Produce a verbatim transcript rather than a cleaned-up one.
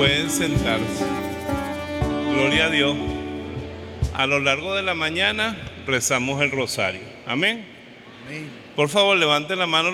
Pueden sentarse. Gloria a Dios. A lo largo de la mañana rezamos el rosario. Amén. Por favor, levanten la mano